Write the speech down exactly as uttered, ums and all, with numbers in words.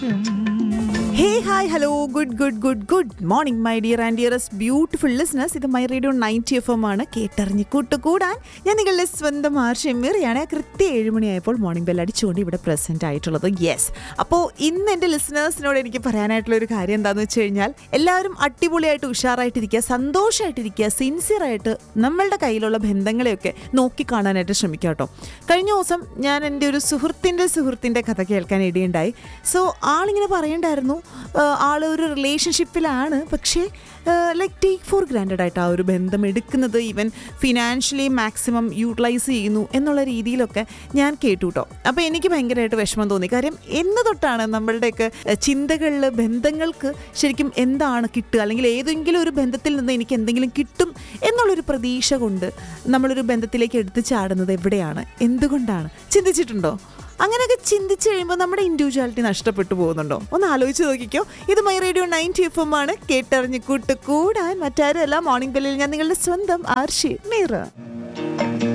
Hey, hi, hello, good, good, good, good morning, my dear and dearest beautiful listeners. ഇത് my radio ninety F M ആണ്. കേട്ടറിഞ്ഞ് കൂട്ടുകൂടാൻ ഞാൻ നിങ്ങളുടെ സ്വന്തം ആർഷെമ്മീറിയാണ്. കൃത്യം ഏഴുമണിയായപ്പോൾ മോർണിംഗ് ബെൽ അടിച്ചുകൊണ്ട് ഇവിടെ പ്രസൻറ്റ് ആയിട്ടുള്ളത്. യെസ്, അപ്പോൾ ഇന്ന് എൻ്റെ ലിസണേഴ്സിനോട് എനിക്ക് പറയാനായിട്ടുള്ള ഒരു കാര്യം എന്താണെന്ന് വെച്ച് കഴിഞ്ഞാൽ, എല്ലാവരും അടിപൊളിയായിട്ട് ഉഷാറായിട്ടിരിക്കുക, സന്തോഷമായിട്ടിരിക്കുക, സിൻസിയറായിട്ട് നമ്മളുടെ കയ്യിലുള്ള ബന്ധങ്ങളെയൊക്കെ നോക്കിക്കാണാനായിട്ട് ശ്രമിക്കുക കേട്ടോ. കഴിഞ്ഞ ദിവസം ഞാൻ എൻ്റെ ഒരു സുഹൃത്തിൻ്റെ സുഹൃത്തിൻ്റെ കഥ കേൾക്കാൻ ഇടയുണ്ടായി. സോ ആളിങ്ങനെ പറയണ്ടായിരുന്നു, ആൾ ഒരു റിലേഷൻഷിപ്പിലാണ്, പക്ഷേ ലൈക്ക് ടേക്ക് ഫോർ ഗ്രാൻഡഡ് ആയിട്ട് ആ ഒരു ബന്ധം എടുക്കുന്നത്, ഈവൻ ഫിനാൻഷ്യലി മാക്സിമം യൂട്ടിലൈസ് ചെയ്യുന്നു എന്നുള്ള രീതിയിലൊക്കെ ഞാൻ കേട്ടു കേട്ടോ. അപ്പോൾ എനിക്ക് ഭയങ്കരമായിട്ട് വിഷമം തോന്നി. കാര്യം എന്ന് തൊട്ടാണ് നമ്മളുടെയൊക്കെ ചിന്തകളിൽ ബന്ധങ്ങൾക്ക് ശരിക്കും എന്താണ് കിട്ടുക, അല്ലെങ്കിൽ ഏതെങ്കിലും ഒരു ബന്ധത്തിൽ നിന്ന് എനിക്ക് എന്തെങ്കിലും കിട്ടും എന്നുള്ളൊരു പ്രതീക്ഷ കൊണ്ട് നമ്മളൊരു ബന്ധത്തിലേക്ക് എടുത്തു ചാടുന്നത് എവിടെയാണ്, എന്തുകൊണ്ടാണ്? ചിന്തിച്ചിട്ടുണ്ടോ? അങ്ങനെയൊക്കെ ചിന്തിച്ച് കഴിയുമ്പോൾ നമ്മുടെ ഇൻഡിവിജ്വാലിറ്റി നഷ്ടപ്പെട്ടു പോകുന്നുണ്ടോ? ഒന്ന് ആലോചിച്ച് നോക്കിക്കോ. ഇത് my radio ninety F M ആണ്. കേട്ടറിഞ്ഞ് കൂട്ട് കൂടാൻ മറ്റാരും അല്ല, മോർണിംഗ് ബെല്ലിൽ ഞാൻ നിങ്ങളുടെ സ്വന്തം ആർഷി മീറ.